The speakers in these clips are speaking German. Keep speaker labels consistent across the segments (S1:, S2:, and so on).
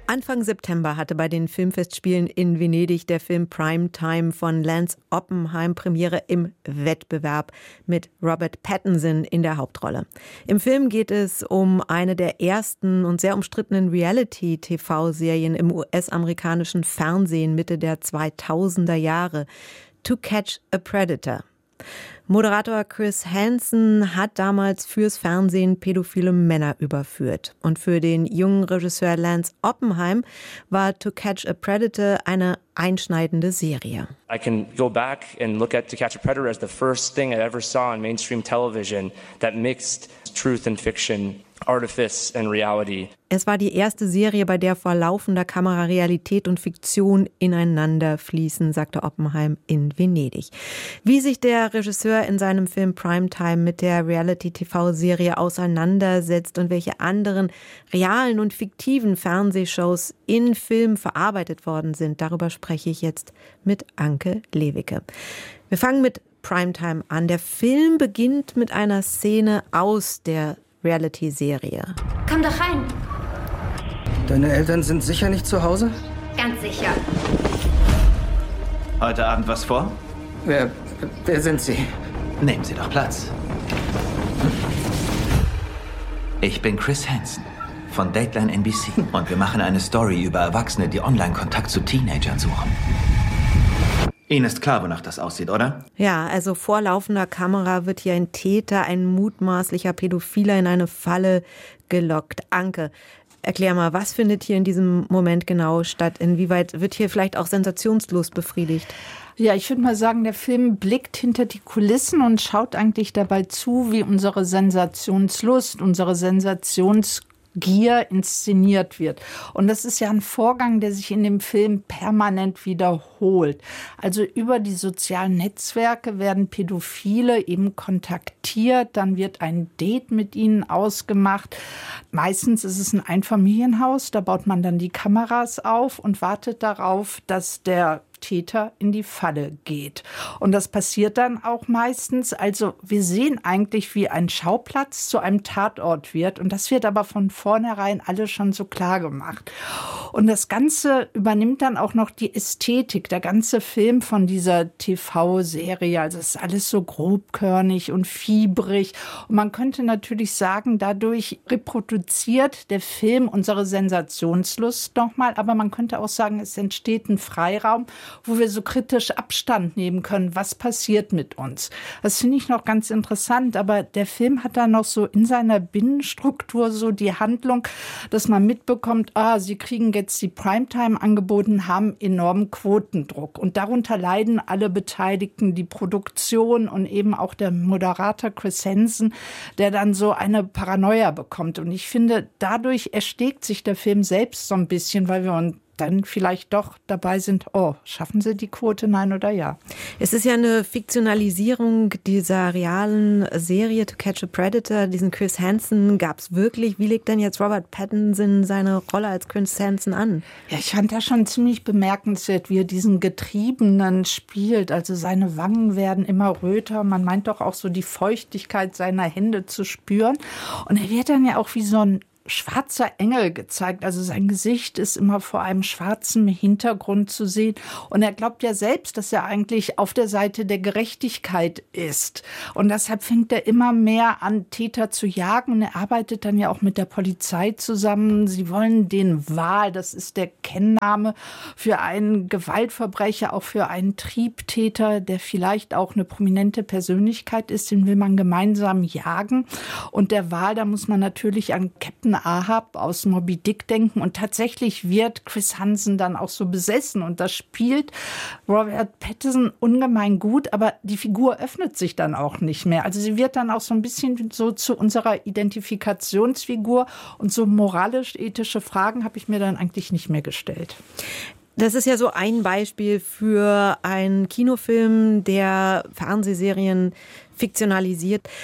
S1: Anfang September hatte bei den Filmfestspielen in Venedig der Film Primetime von Lance Oppenheim Premiere im Wettbewerb mit Robert Pattinson in der Hauptrolle. Im Film geht es um eine der ersten und sehr umstrittenen Reality-TV-Serien im US-amerikanischen Fernsehen Mitte der 2000er Jahre, To Catch a Predator. Moderator Chris Hansen hat damals fürs Fernsehen pädophile Männer überführt. Und für den jungen Regisseur Lance Oppenheim war To Catch a Predator eine einschneidende Serie.
S2: I can go back and look at To Catch a Predator as the first thing I ever saw on mainstream television that mixed truth and fiction, artifice and reality.
S1: Es war die erste Serie, bei der vor laufender Kamera Realität und Fiktion ineinander fließen, sagte Oppenheim in Venedig. Wie sich der Regisseur in seinem Film Primetime mit der Reality-TV-Serie auseinandersetzt und welche anderen realen und fiktiven Fernsehshows in Film verarbeitet worden sind, darüber spreche ich jetzt mit Anke Lewicke. Wir fangen mit Primetime an. Der Film beginnt mit einer Szene aus der Reality-Serie.
S3: Komm doch rein.
S4: Deine Eltern sind sicher nicht zu Hause?
S3: Ganz sicher.
S5: Heute Abend was vor?
S4: Wer sind Sie?
S5: Nehmen Sie doch Platz. Ich bin Chris Hansen von Dateline NBC und wir machen eine Story über Erwachsene, die Online-Kontakt zu Teenagern suchen. Ihnen ist klar, wonach das aussieht, oder?
S1: Ja, also vor laufender Kamera wird hier ein Täter, ein mutmaßlicher Pädophiler in eine Falle gelockt. Anke, erklär mal, was findet hier in diesem Moment genau statt? Inwieweit wird hier vielleicht auch Sensationslust befriedigt?
S6: Ja, ich würde mal sagen, der Film blickt hinter die Kulissen und schaut eigentlich dabei zu, wie unsere Sensationslust, unsere Sensationsgier inszeniert wird. Und das ist ja ein Vorgang, der sich in dem Film permanent wiederholt. Also über die sozialen Netzwerke werden Pädophile eben kontaktiert, dann wird ein Date mit ihnen ausgemacht. Meistens ist es ein Einfamilienhaus, da baut man dann die Kameras auf und wartet darauf, dass der Täter in die Falle geht. Und das passiert dann auch meistens. Also wir sehen eigentlich, wie ein Schauplatz zu einem Tatort wird. Und das wird aber von vornherein alles schon so klar gemacht. Und das Ganze übernimmt dann auch noch die Ästhetik. Der ganze Film von dieser TV-Serie. Also es ist alles so grobkörnig und fiebrig. Und man könnte natürlich sagen, dadurch reproduziert der Film unsere Sensationslust nochmal. Aber man könnte auch sagen, es entsteht ein Freiraum, wo wir so kritisch Abstand nehmen können, was passiert mit uns. Das finde ich noch ganz interessant, aber der Film hat da noch so in seiner Binnenstruktur so die Handlung, dass man mitbekommt, sie kriegen jetzt die Primetime angeboten, haben enormen Quotendruck und darunter leiden alle Beteiligten, die Produktion und eben auch der Moderator Chris Hansen, der dann so eine Paranoia bekommt. Und ich finde, dadurch ersteckt sich der Film selbst so ein bisschen, weil wir uns dann vielleicht doch dabei sind, schaffen sie die Quote, nein oder ja?
S1: Es ist ja eine Fiktionalisierung dieser realen Serie To Catch a Predator. Diesen Chris Hansen gab es wirklich. Wie legt denn jetzt Robert Pattinson seine Rolle als Chris Hansen an?
S6: Ja, ich fand das schon ziemlich bemerkenswert, wie er diesen Getriebenen spielt. Also seine Wangen werden immer röter. Man meint doch auch so die Feuchtigkeit seiner Hände zu spüren. Und er wird dann ja auch wie so ein schwarzer Engel gezeigt. Also sein Gesicht ist immer vor einem schwarzen Hintergrund zu sehen. Und er glaubt ja selbst, dass er eigentlich auf der Seite der Gerechtigkeit ist. Und deshalb fängt er immer mehr an, Täter zu jagen. Und er arbeitet dann ja auch mit der Polizei zusammen. Sie wollen den Wal, das ist der Kennname für einen Gewaltverbrecher, auch für einen Triebtäter, der vielleicht auch eine prominente Persönlichkeit ist, den will man gemeinsam jagen. Und der Wal, da muss man natürlich an Captain Ahab aus Moby Dick denken und tatsächlich wird Chris Hansen dann auch so besessen und das spielt Robert Pattinson ungemein gut, aber die Figur öffnet sich dann auch nicht mehr. Also sie wird dann auch so ein bisschen so zu unserer Identifikationsfigur und so moralisch-ethische Fragen habe ich mir dann eigentlich nicht mehr gestellt.
S1: Das ist ja so ein Beispiel für einen Kinofilm, der Fernsehserien fiktionalisiert.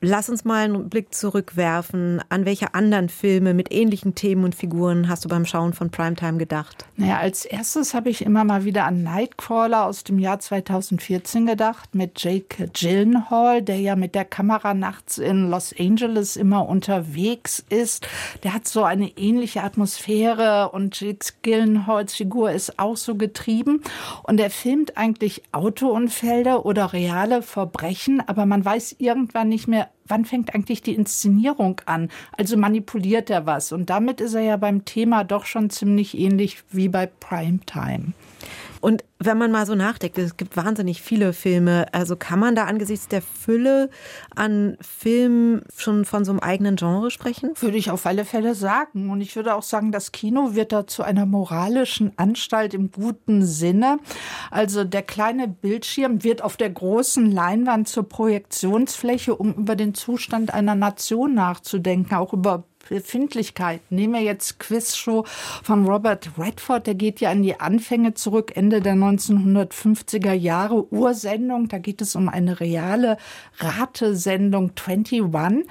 S1: Lass uns mal einen Blick zurückwerfen. An welche anderen Filme mit ähnlichen Themen und Figuren hast du beim Schauen von Primetime gedacht?
S6: Naja, als erstes habe ich immer mal wieder an Nightcrawler aus dem Jahr 2014 gedacht mit Jake Gyllenhaal, der ja mit der Kamera nachts in Los Angeles immer unterwegs ist. Der hat so eine ähnliche Atmosphäre und Jake Gyllenhaals Figur ist auch so getrieben. Und er filmt eigentlich Autounfälle oder reale Verbrechen, aber man weiß irgendwann nicht mehr, wann fängt eigentlich die Inszenierung an? Also manipuliert er was? Und damit ist er ja beim Thema doch schon ziemlich ähnlich wie bei Primetime.
S1: Und wenn man mal so nachdenkt, es gibt wahnsinnig viele Filme, also kann man da angesichts der Fülle an Filmen schon von so einem eigenen Genre sprechen?
S6: Würde ich auf alle Fälle sagen. Und ich würde auch sagen, das Kino wird da zu einer moralischen Anstalt im guten Sinne. Also der kleine Bildschirm wird auf der großen Leinwand zur Projektionsfläche, um über den Zustand einer Nation nachzudenken, auch über Befindlichkeit. Nehmen wir jetzt Quizshow von Robert Redford, der geht ja an die Anfänge zurück, Ende der 1950er Jahre, Ursendung, da geht es um eine reale Ratesendung 21.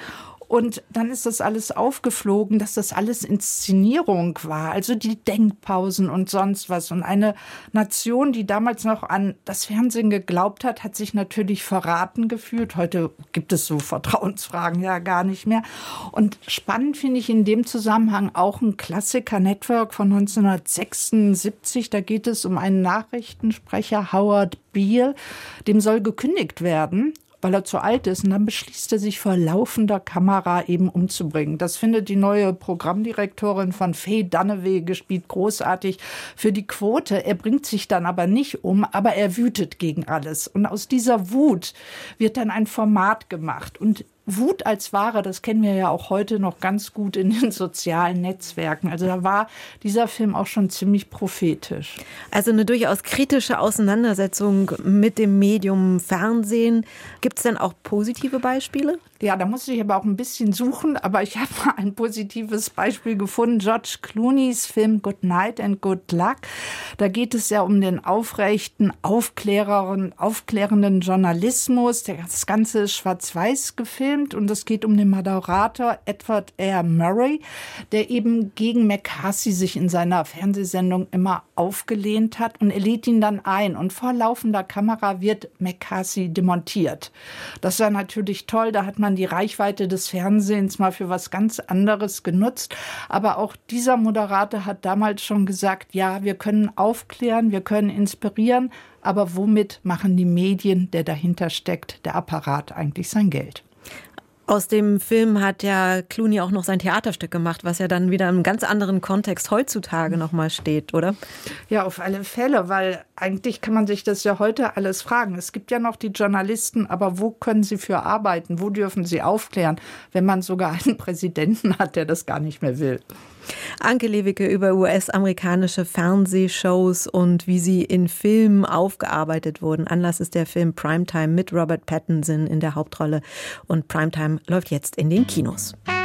S6: Und dann ist das alles aufgeflogen, dass das alles Inszenierung war, also die Denkpausen und sonst was. Und eine Nation, die damals noch an das Fernsehen geglaubt hat, hat sich natürlich verraten gefühlt. Heute gibt es so Vertrauensfragen ja gar nicht mehr. Und spannend finde ich in dem Zusammenhang auch ein Klassiker, Network von 1976. Da geht es um einen Nachrichtensprecher, Howard Beale. Dem soll gekündigt werden, weil er zu alt ist. Und dann beschließt er sich vor laufender Kamera eben umzubringen. Das findet die neue Programmdirektorin von Faye Dunaway, gespielt großartig für die Quote. Er bringt sich dann aber nicht um, aber er wütet gegen alles. Und aus dieser Wut wird dann ein Format gemacht. Und Wut als Ware, das kennen wir ja auch heute noch ganz gut in den sozialen Netzwerken. Also da war dieser Film auch schon ziemlich prophetisch.
S1: Also eine durchaus kritische Auseinandersetzung mit dem Medium Fernsehen. Gibt es denn auch positive Beispiele?
S6: Ja, da musste ich aber auch ein bisschen suchen, aber ich habe mal ein positives Beispiel gefunden. George Clooneys Film Good Night and Good Luck. Da geht es ja um den aufrechten, aufklärenden Journalismus. Das Ganze ist schwarz-weiß gefilmt und es geht um den Moderator Edward R. Murray, der eben gegen McCarthy sich in seiner Fernsehsendung immer aufgelehnt hat, und er lädt ihn dann ein und vor laufender Kamera wird McCarthy demontiert. Das war natürlich toll, da hat man die Reichweite des Fernsehens mal für was ganz anderes genutzt. Aber auch dieser Moderator hat damals schon gesagt, ja, wir können aufklären, wir können inspirieren, aber womit machen die Medien, der dahinter steckt, der Apparat, eigentlich sein Geld?
S1: Aus dem Film hat ja Clooney auch noch sein Theaterstück gemacht, was ja dann wieder im ganz anderen Kontext heutzutage nochmal steht, oder?
S6: Ja, auf alle Fälle, weil eigentlich kann man sich das ja heute alles fragen. Es gibt ja noch die Journalisten, aber wo können sie für arbeiten? Wo dürfen sie aufklären, wenn man sogar einen Präsidenten hat, der das gar nicht mehr will?
S1: Anke Lewicke über US-amerikanische Fernsehshows und wie sie in Filmen aufgearbeitet wurden. Anlass ist der Film Primetime mit Robert Pattinson in der Hauptrolle. Und Primetime läuft jetzt in den Kinos.